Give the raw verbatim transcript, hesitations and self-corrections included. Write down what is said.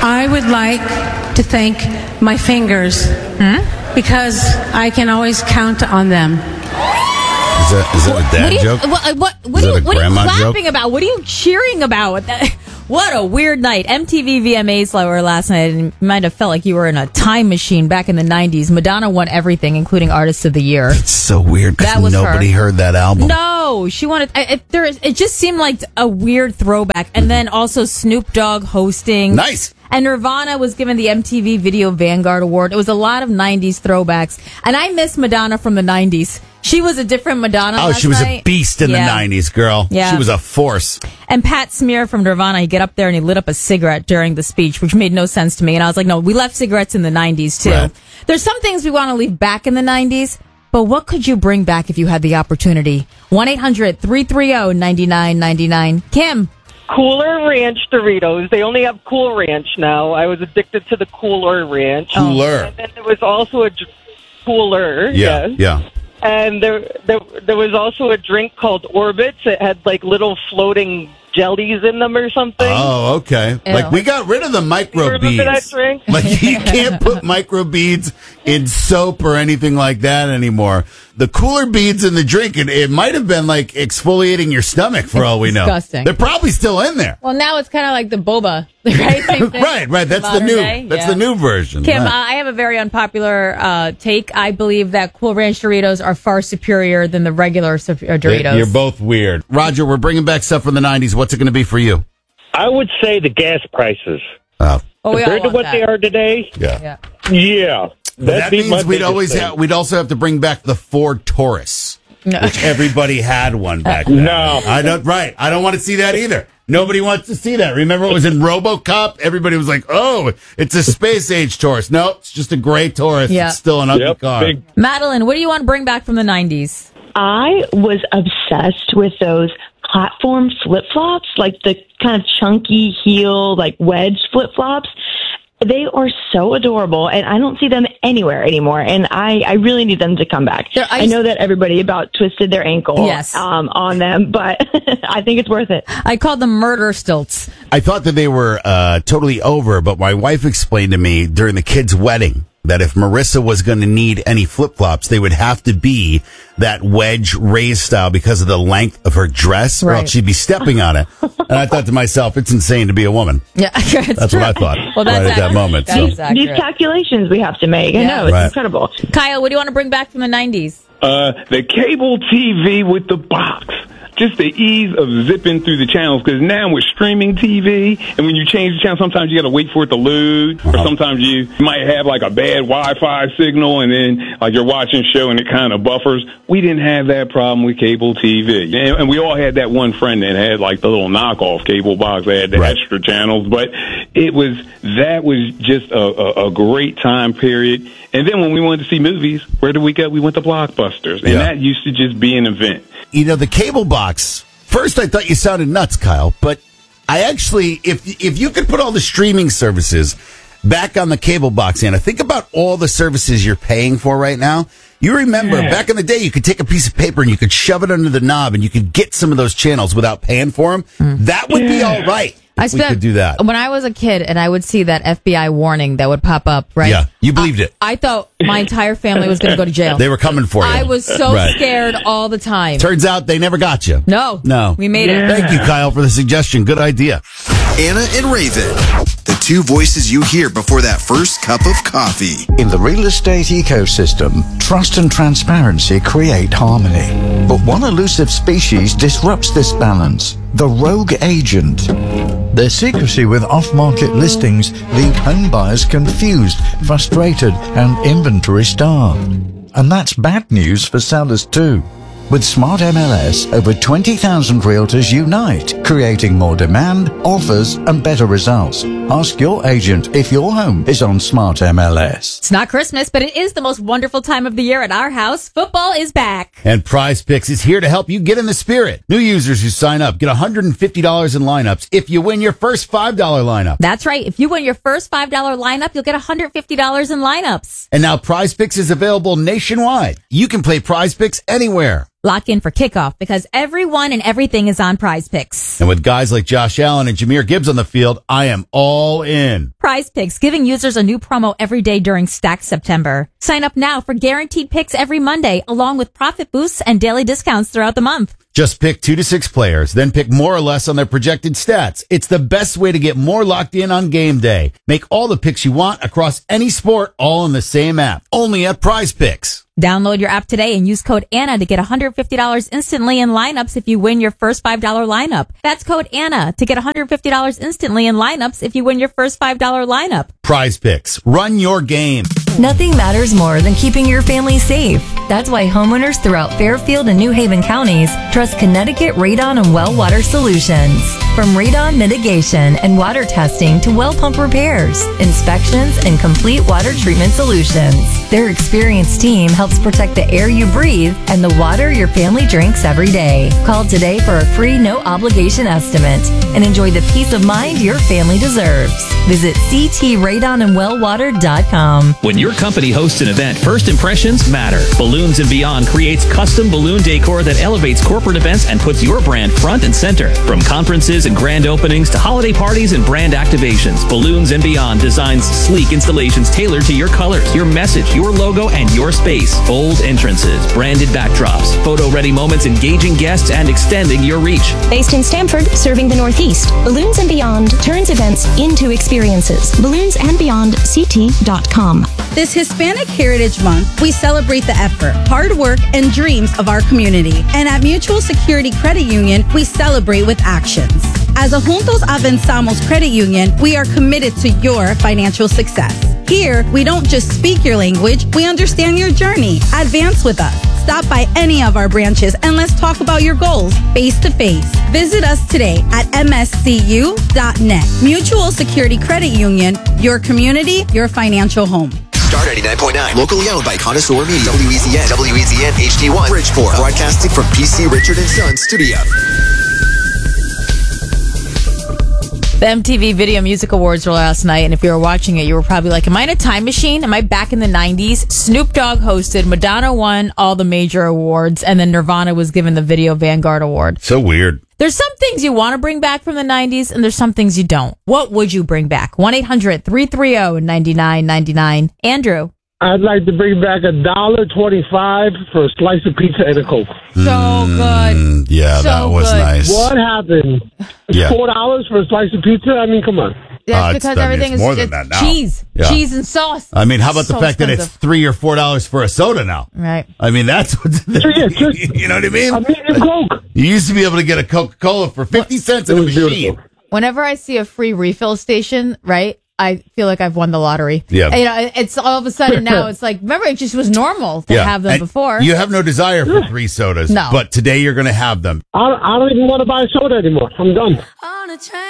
I would like to thank my fingers hmm? because I can always count on them. Is that, is that a dad what you, joke? What, what, what, are you, what are you clapping joke? about? What are you cheering about? What a weird night. M T V V M As were last night, and you might have felt like you were in a time machine back in the nineties. Madonna won everything, including Artist of the Year. It's so weird because nobody her. heard that album. No, she wanted. It, there, it just seemed like a weird throwback. And then also Snoop Dogg hosting. Nice. And Nirvana was given the M T V Video Vanguard Award. It was a lot of nineties throwbacks. And I miss Madonna from the nineties. She was a different Madonna. Oh, last she was night. a beast in yeah. the nineties, girl. Yeah. She was a force. And Pat Smear from Nirvana, he get up there and he lit up a cigarette during the speech, which made no sense to me. And I was like, no, we left cigarettes in the nineties, too. Right. There's some things we want to leave back in the nineties, but what could you bring back if you had the opportunity? one eight hundred three three zero nine nine nine nine. Kim. Cooler Ranch Doritos. They only have Cool Ranch now. I was addicted to the Cooler Ranch. Cooler. And then there was also a dr- Cooler. Yeah, yes. yeah. And there, there, there was also a drink called Orbits. It had like little floating jellies in them or something. Oh, okay. Ew. Like we got rid of the micro You remember beads. that drink? Like you can't put micro beads in soap or anything like that anymore. The cooler beads in the drink, it, it might have been like exfoliating your stomach for It's all we know. disgusting. They're probably still in there. Well, now it's kind of like the boba, right? Same thing. Right, right. That's the Modern new. day. That's Yeah. the new version. Kim, Right. uh, I have a very unpopular uh, take. I believe that Cool Ranch Doritos are far superior than the regular su- uh, Doritos. You're both weird. Roger, we're bringing back stuff from the nineties. What's it going to be for you? I would say the gas prices. Oh, oh, we all Compared to want what that. they are today, yeah. Yeah. yeah. But that'd that be my means we'd biggest always thing. have, we'd also have to bring back the Ford Taurus, No. which everybody had one back then. No. I don't. Right, I don't want to see that either. Nobody wants to see that. Remember, it was in RoboCop. Everybody was like, "Oh, it's a space age Taurus." No, it's just a gray Taurus. Yeah. It's still an ugly Yep, car. big- Madeline, what do you want to bring back from the nineties? I was obsessed with those platform flip flops, like the kind of chunky heel, like wedge flip flops. They are so adorable, and I don't see them anywhere anymore. And I, I really need them to come back. They're I ice- know that everybody about twisted their ankle Yes. um, on them, but I think it's worth it. I called them murder stilts. I thought that they were uh, totally over, but my wife explained to me during the kid's wedding that if Marissa was going to need any flip-flops, they would have to be that wedge raised style because of the length of her dress, or Right. else she'd be stepping on it. And I thought to myself, it's insane to be a woman. Yeah, that's, That's what I thought Well, that's right at that accurate. moment. That so. is accurate. These calculations we have to make. I Yeah. know, it's Right. incredible. Kyle, what do you want to bring back from the nineties? Uh, the cable T V with the box. Just the ease of zipping through the channels, because now with streaming T V, and when you change the channel, sometimes you got to wait for it to load, or Uh-huh. sometimes you might have like a bad Wi-Fi signal, and then like you're watching a show and it kind of buffers. We didn't have that problem with cable T V, and, and we all had that one friend that had like the little knockoff cable box that had the Right. extra channels, but it was that was just a, a, a great time period. And then when we wanted to see movies, where did we go? We went to Blockbusters, and Yeah. that used to just be an event. You know, the cable box, first I thought you sounded nuts, Kyle, but I actually, if if you could put all the streaming services back on the cable box, Anna, think about all the services you're paying for right now. You remember, Yeah. back in the day, you could take a piece of paper and you could shove it under the knob and you could get some of those channels without paying for them. That would be all right. I If we could do that. When I was a kid and I would see that F B I warning that would pop up, right? Yeah, you believed it. I thought my entire family was going to go to jail. They were coming for you. I was so Right. scared all the time. Turns out they never got you. No. No. We made it. Thank you, Kyle, for the suggestion. Good idea. Anna and Raven, the two voices you hear before that first cup of coffee. In the real estate ecosystem, trust and transparency create harmony. But one elusive species disrupts this balance, the rogue agent. Their secrecy with off-market listings leave home buyers confused, frustrated, and inventory starved. And that's bad news for sellers too. With Smart M L S, over twenty thousand realtors unite, creating more demand, offers, and better results. Ask your agent if your home is on Smart M L S. It's not Christmas, but it is the most wonderful time of the year at our house. Football is back. And Prize Picks is here to help you get in the spirit. New users who sign up get one hundred fifty dollars in lineups if you win your first five dollars lineup. That's right. If you win your first five dollars lineup, you'll get one hundred fifty dollars in lineups. And now Prize Picks is available nationwide. You can play Prize Picks anywhere. Lock in for kickoff because everyone and everything is on Prize Picks. And with guys like Josh Allen and Jahmyr Gibbs on the field, I am all in. Prize Picks, giving users a new promo every day during Stacked September. Sign up now for guaranteed picks every Monday, along with profit boosts and daily discounts throughout the month. Just pick two to six players, then pick more or less on their projected stats. It's the best way to get more locked in on game day. Make all the picks you want across any sport, all in the same app. Only at Prize Picks. Download your app today and use code Anna to get one hundred fifty dollars instantly in lineups if you win your first five dollars lineup. That's code Anna to get one hundred fifty dollars instantly in lineups if you win your first five dollars lineup. Prize Picks. Run your game. Nothing matters more than keeping your family safe. That's why homeowners throughout Fairfield and New Haven counties trust Connecticut Radon and Well Water Solutions. From radon mitigation and water testing to well pump repairs, inspections, and complete water treatment solutions, their experienced team helps protect the air you breathe and the water your family drinks every day. Call today for a free no-obligation estimate and enjoy the peace of mind your family deserves. Visit c t radon and well water dot com. When your company hosts an event, first impressions matter. Balloons and Beyond creates custom balloon decor that elevates corporate events and puts your brand front and center. From conferences and grand openings to holiday parties and brand activations, Balloons and Beyond designs sleek installations tailored to your colors, your message, your logo, and your space. Bold entrances, branded backdrops, photo-ready moments, engaging guests, and extending your reach. Based in Stamford, serving the Northeast, Balloons and Beyond turns events into experiences. Balloons and Beyond C T dot com. This Hispanic Heritage Month, we celebrate the effort, hard work, and dreams of our community. And at Mutual Security Credit Union, we celebrate with actions. As a Juntos Avanzamos Credit Union, we are committed to your financial success. Here, we don't just speak your language, we understand your journey. Advance with us. Stop by any of our branches and let's talk about your goals face to face. Visit us today at m s c u dot net. Mutual Security Credit Union, your community, your financial home. Star ninety-nine point nine, locally owned by Connoisseur Media, W E Z N, W E Z N H D one, Bridgeport, broadcasting from P C Richard and Son Studio. The M T V Video Music Awards were last night, and if you were watching it, you were probably like, am I in a time machine? Am I back in the nineties? Snoop Dogg hosted, Madonna won all the major awards, and then Nirvana was given the Video Vanguard Award. So weird. There's some things you want to bring back from the nineties, and there's some things you don't. What would you bring back? one eight hundred three three zero nine nine nine nine. Andrew. I'd like to bring back a dollar twenty-five for a slice of pizza and a Coke. So good. Mm, yeah, so that was good. nice. What happened? Yeah. Four dollars for a slice of pizza? I mean, come on. That's Uh, because it's- I mean, everything it's is more than it's that now. cheese. Yeah. Cheese and sauce. I mean, how about So the fact that it's expensive. three or four dollars for a soda now? Right. I mean, that's what's Yeah, just you know what I mean? a medium Coke. You used to be able to get a Coca-Cola for fifty cents in a machine. Whenever I see a free refill station, right, I feel like I've won the lottery. Yeah. You know, it's all of a sudden now it's like, remember, it just was normal to Yeah. have them And before. You have no desire for three sodas, No. but today you're going to have them. I, I don't even want to buy a soda anymore. I'm done.